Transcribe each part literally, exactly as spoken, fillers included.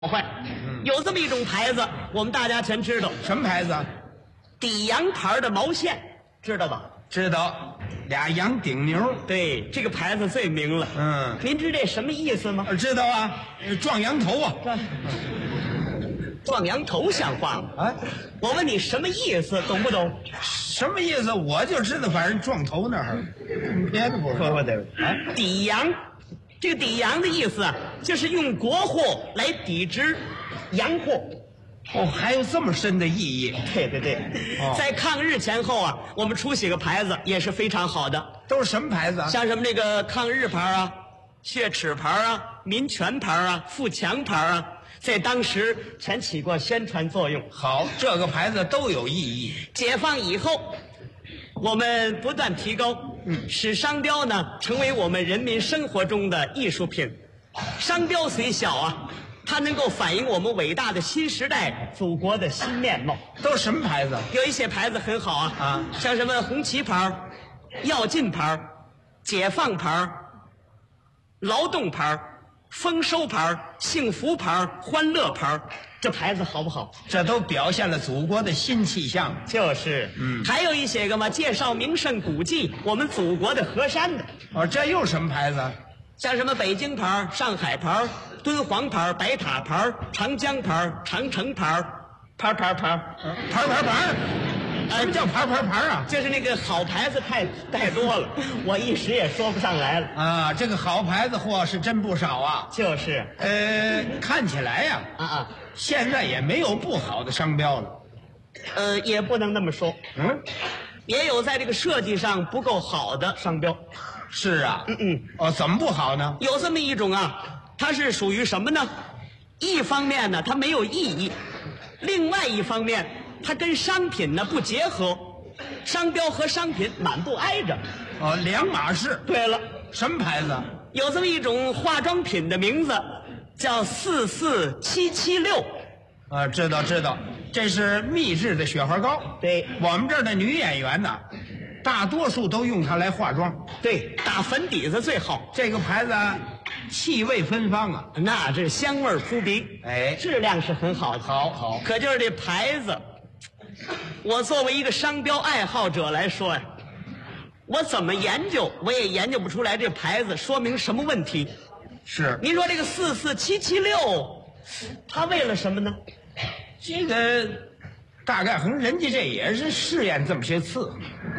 坏。嗯，有这么一种牌子，我们大家全知道。 什么牌子？ 底洋牌的毛线，知道吧？ 知道，俩羊顶牛。 对，这个牌子最明了。 嗯， 您知这什么意思吗？ 知道啊，撞羊头啊。 撞羊头像话吗？ 啊， 我问你什么意思，懂不懂？ 什么意思？我就知道，反正撞头那儿，别的不知道。 不对，啊，抵洋，这个抵洋的意思啊，就是用国货来抵制洋货。 哦，还有这么深的意义？ 对对对， 哦、 在抗日前后啊，我们出几个牌子也是非常好的。 都是什么牌子啊？ 像什么这个抗日牌啊、血耻牌啊、民权牌啊、富强牌啊，在当时全起过宣传作用。 好，这个牌子都有意义。 解放以后，我们不断提高，嗯，使商标呢成为我们人民生活中的艺术品。商标虽小啊，它能够反映我们伟大的新时代祖国的新面貌。 都是什么牌子？ 有一些牌子很好啊，啊，像什么红旗牌、要进牌、解放牌、劳动牌、丰收牌、幸福牌、欢乐牌，这牌子好不好？ 这都表现了祖国的新气象。 就是，嗯，还有一些个嘛，介绍名胜古迹，我们祖国的河山的。 哦，这又什么牌子？ 像什么北京牌、上海牌、敦煌牌、白塔牌、长江牌、长城牌，牌牌牌， 牌牌牌。什么叫牌牌牌啊？ 就是那个好牌子太太多了，我一时也说不上来了啊。这个好牌子货是真不少啊。 就是， 呃，看起来呀， 啊啊， 现在也没有不好的商标了。 呃，也不能那么说。 嗯， 也有在这个设计上不够好的商标。 是啊。 嗯嗯。 哦，怎么不好呢？ 有这么一种啊，它是属于什么呢？一方面呢，它没有意义；另外一方面，它跟商品呢不结合，商标和商品满不挨着。 哦，两码事。 对了， 什么牌子？ 有这么一种化妆品的名字叫四四七七六。 啊，知道知道，这是秘制的雪花膏。 对， 我们这儿的女演员呢，大多数都用它来化妆。 对，打粉底子最好。 这个牌子气味芬芳啊， 那这香味扑鼻。 哎， 质量是很好的。 好好， 可就是这牌子，我作为一个商标爱好者来说呀，我怎么研究我也研究不出来这牌子说明什么问题。 是， 您说这个四四七七六，它为了什么呢？ 这个大概可能人家这也是试验这么些次。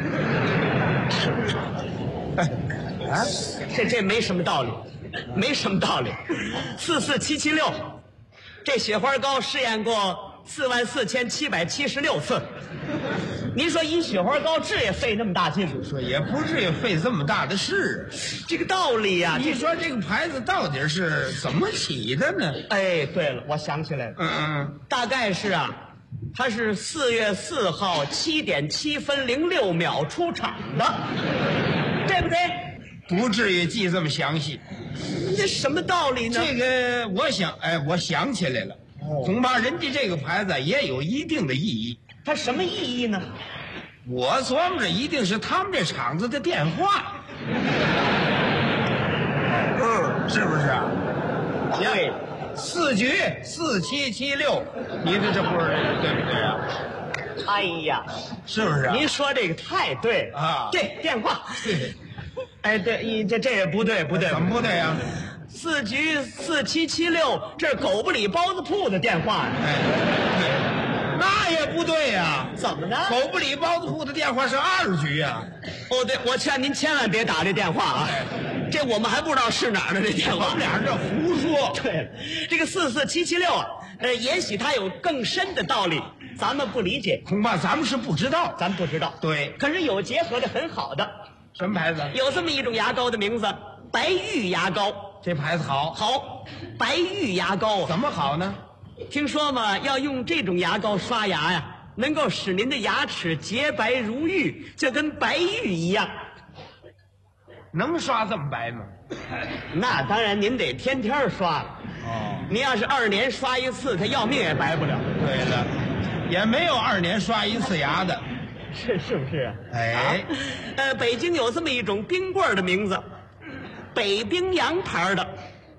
哎，啊， 这这没什么道理，没什么道理。四四七七六，这雪花膏试验过四万四千七百七十六次。您说一雪花膏治也费那么大劲？ 说也不至于费这么大的事。 这个道理呀、啊， 你说这个牌子到底是怎么起的呢？ 哎，对了，我想起来了， 嗯嗯， 大概是啊，它是四月四号七点七分零六秒出厂的，对不对？ 不至于记这么详细。 这什么道理呢？ 这个我想，哎，我想起来了，哦、恐怕人家这个牌子也有一定的意义。 它什么意义呢？ 我琢磨着一定是他们这厂子的电话。嗯，是不是啊？ 对， 四局四七七六，你这这不是对不对啊？ 哎呀， 是不是啊？ 您说这个太对了啊！ 对，电话。 对， 哎，对，你这这也不对，不对， 怎么不对啊？ 四局四七七六，这是狗不理包子铺的电话。 哎，对。那也不对呀、啊！ 怎么呢？ 狗不理包子铺的电话是二局啊！ 哦，对，我劝您千万别打这电话啊！这我们还不知道是哪儿的这电话， 我们俩人这胡说。 对了，这个四四七七六啊，呃，也许它有更深的道理，咱们不理解， 恐怕咱们是不知道， 咱不知道。 对， 可是有结合的很好的， 什么牌子？ 有这么一种牙膏的名字，白玉牙膏。 这牌子好， 好，白玉牙膏怎么好呢？ 听说嘛，要用这种牙膏刷牙呀，能够使您的牙齿洁白如玉，就跟白玉一样。 能刷这么白吗？ 那当然，您得天天刷了。 哦， 您要是二年刷一次，他要命也白不了。 对了，也没有二年刷一次牙的， 是是不是？ 哎， 啊、呃，北京有这么一种冰棍的名字，北冰洋牌的。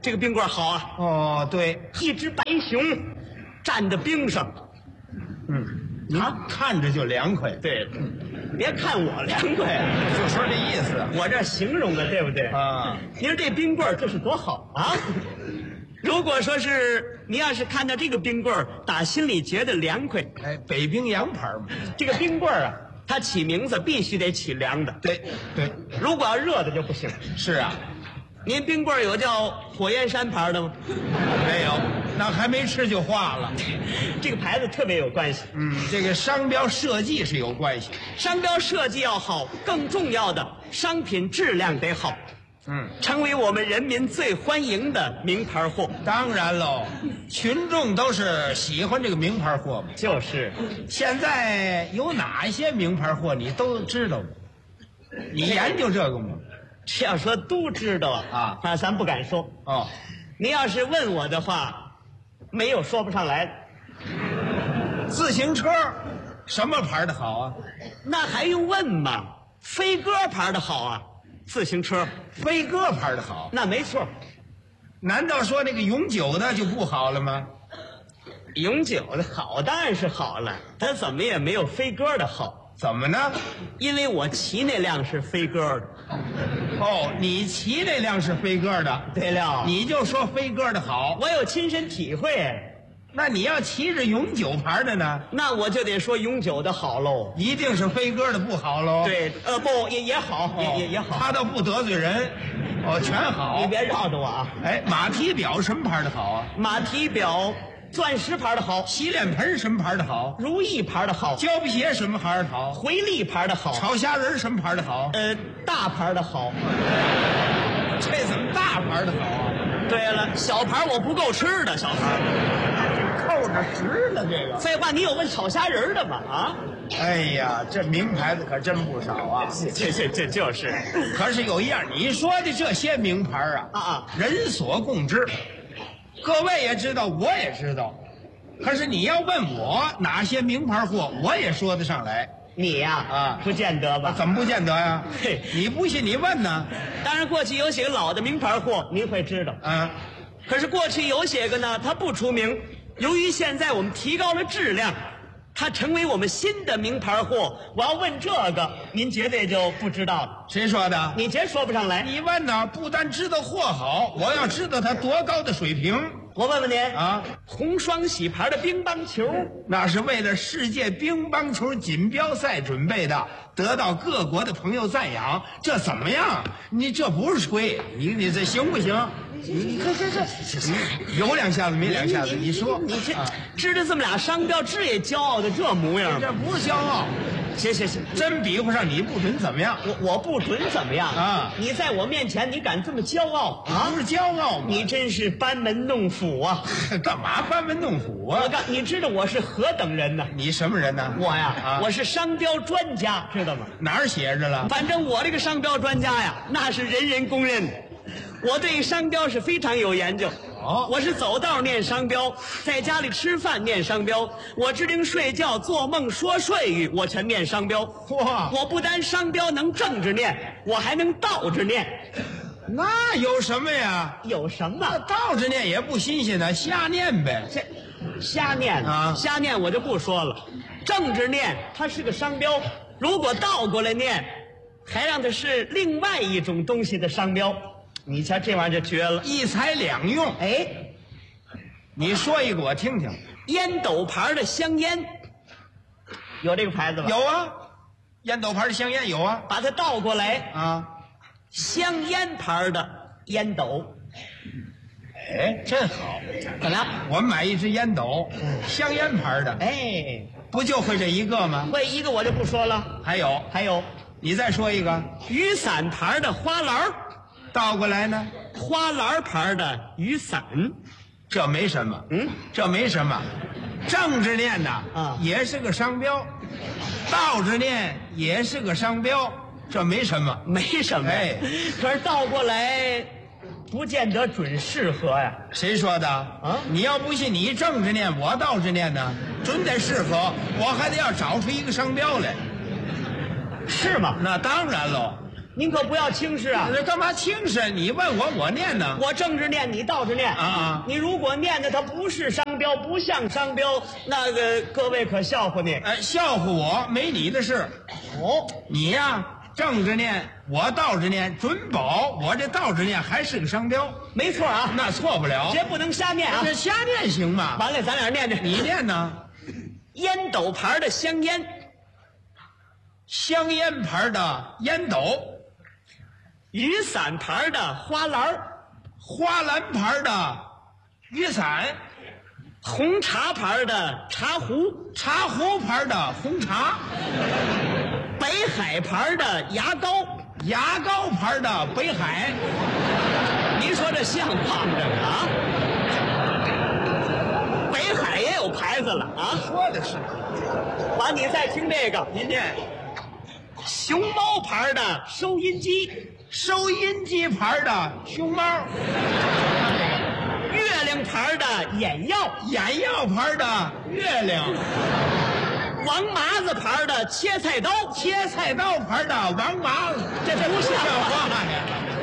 这个冰棍好啊。 哦，对， 一只白熊站在冰上， 嗯，您看着就凉快。 对，别看我凉快啊， 就说这意思。 我这形容的对不对啊？ 您说这冰棍儿这是多好啊！如果说是你要是看到这个冰棍儿，打心里觉得凉快， 哎，北冰洋牌嘛。 这个冰棍儿啊，它起名字必须得起凉的。 对对， 如果要热的就不行。 是啊。 您冰棍儿有叫火焰山牌的吗？ 没有，那还没吃就化了。 这个牌子特别有关系。 嗯，这个商标设计是有关系。 商标设计要好，更重要的商品质量得好。 嗯， 成为我们人民最欢迎的名牌货。 当然喽，群众都是喜欢这个名牌货嘛。 就是， 现在有哪些名牌货你都知道吗？你研究这个吗？ 这要说都知道啊，那咱不敢说。 哦， 您要是问我的话，没有说不上来的。 自行车，什么牌的好啊？ 那还用问吗？飞鸽牌的好啊，自行车。 飞鸽牌的好， 那没错。 难道说那个永久的就不好了吗？ 永久的好当然是好了，它怎么也没有飞鸽的好。 怎么呢？ 因为我骑那辆是飞鸽的。 哦，你骑那辆是飞鸽的。 对了， 你就说飞鸽的好， 我有亲身体会。 那你要骑着永久牌的呢？ 那我就得说永久的好喽。 一定是飞鸽的不好喽？ 对，呃，不也也好，哦、也也也好。 他倒不得罪人，哦，全好。 你别绕着我啊！ 哎，马蹄表什么牌的好啊？ 马蹄表。钻石牌的好， 洗脸盆什么牌的好？ 如意牌的好， 胶皮鞋什么牌的好？ 回力牌的好， 炒虾仁什么牌的好？ 呃，大牌的好。 这怎么大牌的好啊？ 对了，小牌我不够吃的，小牌。 扣着实了这个。 废话，你有问炒虾仁的吗？啊？ 哎呀，这名牌子可真不少啊！ 这这这就是。 可是有一样，你说的这些名牌啊， 啊啊， 人所共知。各位也知道，我也知道，可是你要问我哪些名牌货，我也说得上来。 你呀，啊，不见得吧？ 怎么不见得呀？ 嘿， 你不信你问呢？ 当然，过去有些个老的名牌货，您会知道。 啊， 可是过去有些个呢，它不出名。由于现在我们提高了质量，它成为我们新的名牌货。我要问这个，您绝对就不知道了。 谁说的？ 你真说不上来。 你问呢？不但知道货好，我要知道它多高的水平。 我问问您啊， 红双喜牌的乒乓球， 那是为了世界乒乓球锦标赛准备的，得到各国的朋友赞扬。这怎么样？你这不是吹，你你这行不行？你你看这这有两下子没两下子，你说你这支着这么俩商标，支也骄傲的这模样。 这不是骄傲。 行行行， 真比不上你不准怎么样？ 我我不准怎么样啊？ 你在我面前，你敢这么骄傲啊？ 不是骄傲吗？ 你真是班门弄斧啊！ 干嘛班门弄斧啊？ 我告你知道我是何等人呢？ 你什么人呢？ 我呀， 啊、 我是商标专家，知道吗？ 哪儿写着了？ 反正我这个商标专家呀，那是人人公认的。我对商标是非常有研究。 哦， 我是走道念商标，在家里吃饭念商标，我指定睡觉、做梦、说睡语，我全念商标。 哇！ 我不单商标能正着念，我还能倒着念。 那有什么呀？ 有什么？ 倒着念也不新鲜呢，瞎念呗。 这瞎念啊， 瞎念我就不说了。正着念它是个商标，如果倒过来念，还让它是另外一种东西的商标。你瞧这玩意儿就绝了， 一材两用。 哎， 你说一个我听听。 烟斗牌的香烟，有这个牌子吧？ 有啊，烟斗牌的香烟有啊。 把它倒过来啊， 香烟牌的烟斗。 哎，真好。 怎么样？ 我们买一支烟斗，香烟牌的。 哎， 不就会这一个吗？ 会一个我就不说了。 还有还有， 你再说一个。 雨伞牌的花篮。 倒过来呢， 花篮牌的雨伞， 这没什么， 嗯， 这没什么，正着念呐， 啊， 也是个商标，倒着念也是个商标，这没什么， 没什么。 哎， 可是倒过来，不见得准适合呀。 谁说的？啊，你要不信，你正着念，我倒着念呢，准得适合，我还得要找出一个商标来， 是吗？ 那当然喽。 您可不要轻视啊！ 这干嘛轻视？你问我，我念呢。 我正着念，你倒着念啊啊！ 你如果念的它不是商标，不像商标，那个各位可笑话你。 哎，笑话我没你的事。 哦， 你呀正着念，我倒着念，准保我这倒着念还是个商标。 没错啊， 那错不了。 绝不能瞎念啊！ 这瞎念行吗？ 完了，咱俩念念。 你念呢？ 烟斗牌的香烟， 香烟牌的烟斗， 雨伞牌的花篮， 花篮牌的雨伞， 红茶牌的茶壶， 茶壶牌的红茶， 北海牌的牙膏， 牙膏牌的北海。 您说这像话吗？这个啊，北海也有牌子了啊！ 说的是。 完，你再听这个， 您念熊猫牌的收音机， 收音机牌的熊猫， 月亮牌的眼药， 眼药牌的月亮， 王麻子牌的切菜刀， 切菜刀牌的王麻子， 这不像话呀！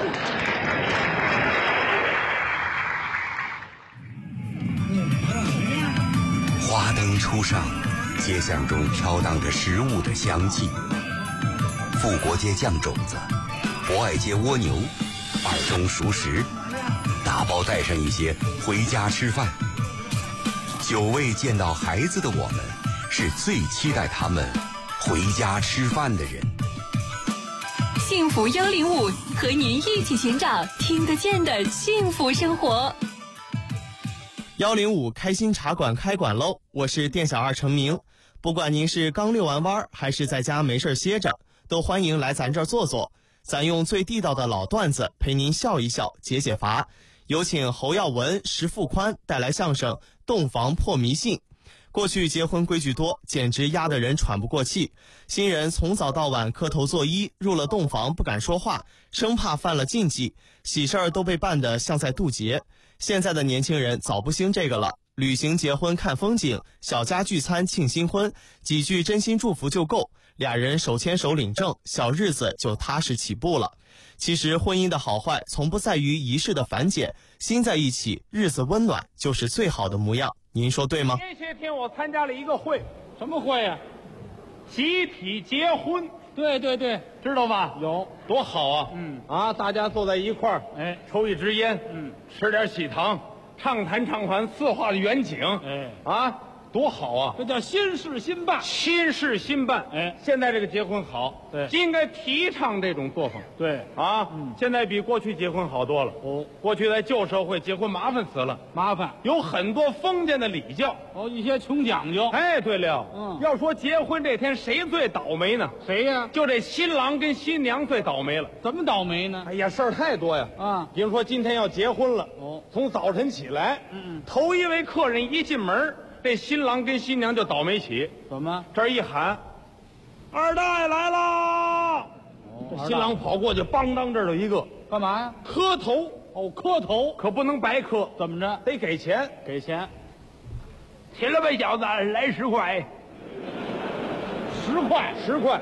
花灯初上，街巷中飘荡着食物的香气。富国街酱种子，博爱街蜗牛，二中熟食，打包带上一些回家吃饭。久未见到孩子的我们，是最期待他们回家吃饭的人。 幸福幺零五和您一起寻找听得见的幸福生活。 幺零五开心茶馆开馆喽！我是店小二程明。不管您是刚遛完弯还是在家没事歇着，都欢迎来咱这儿坐坐。咱用最地道的老段子陪您笑一笑，解解乏。有请侯耀文、石富宽带来相声《洞房破迷信》。过去结婚规矩多，简直压得人喘不过气。新人从早到晚磕头作揖，入了洞房不敢说话，生怕犯了禁忌，喜事儿都被办得像在渡劫。现在的年轻人早不兴这个了，旅行结婚看风景，小家聚餐庆新婚，几句真心祝福就够，俩人手牵手领证，小日子就踏实起步了。其实婚姻的好坏从不在于仪式的繁简，心在一起，日子温暖就是最好的模样。您说对吗？ 前些天我参加了一个会，什么会呀、啊？集体结婚。对对对，知道吧？有，多好啊！嗯啊，大家坐在一块儿，哎，抽一支烟，嗯，吃点喜糖，畅谈畅谈四化的远景，哎，啊，多好啊！这叫新事新办，新事新办。哎，现在这个结婚好，对，应该提倡这种作风。对啊，嗯，现在比过去结婚好多了。哦，过去在旧社会结婚麻烦死了，麻烦，有很多封建的礼教，哦，一些穷讲究。哎，对了，嗯，要说结婚这天谁最倒霉呢？谁呀？就这新郎跟新娘最倒霉了。怎么倒霉呢？哎呀，事儿太多呀。啊，比如说今天要结婚了，哦，从早晨起来，嗯，头一位客人一进门，这新郎跟新娘就倒霉起。怎么？这儿一喊，二大爷来啦！哦，这新郎跑过去，邦当，这儿有一个，干嘛呀？磕头。哦，磕头可不能白磕，怎么着？得给钱。给钱。起来吧，小子，来十块。十块，十块。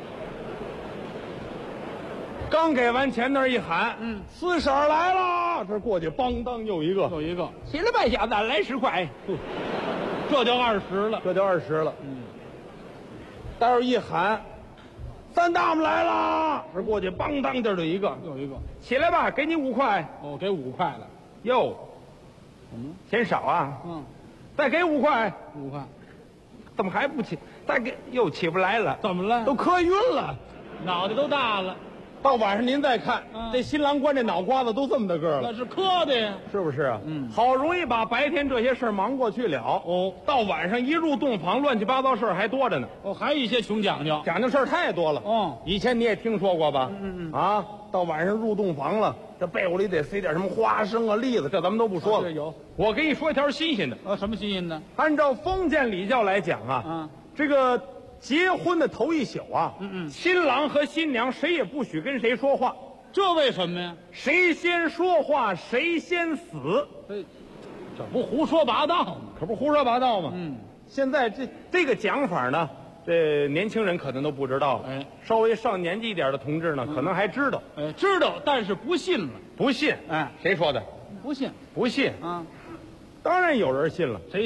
刚给完钱，那儿一喊，嗯，四婶来了，这过去，邦当又一个，又一个。起来吧，小子，来十块。这就二十了，这就二十了。嗯，待会儿一喊，三大们来了，这过去，邦当，这儿就一个，又一个。起来吧，给你五块。哦，给五块了。哟，嗯，嫌少啊？嗯，再给五块。五块，怎么还不起？再给又起不来了。怎么了？都磕晕了，脑袋都大了。到晚上您再看，嗯、这新郎官这脑瓜子都这么大个了，那是磕的呀，是不是啊？嗯，好容易把白天这些事儿忙过去了，哦，到晚上一入洞房，乱七八糟事儿还多着呢。哦，还有一些穷讲究，讲究事儿太多了。哦，以前你也听说过吧？嗯嗯嗯。啊，到晚上入洞房了，这被窝里得塞点什么花生啊、栗子，这咱们都不说了。啊、有，我给你说一条新鲜的。啊，什么新鲜的？按照封建礼教来讲啊，嗯，这个。结婚的头一宿啊，嗯嗯，新郎和新娘谁也不许跟谁说话，这为什么呀？谁先说话谁先死。哎，这不胡说八道吗？可不胡说八道吗？嗯，现在这这个讲法呢， 这年轻人可能都不知道了。 哎， 稍微上年纪一点的同志呢，可能还知道。 哎，知道，但是不信了。 不信？ 哎， 谁说的？ 不信不信？ 啊？ 当然有人信了。 谁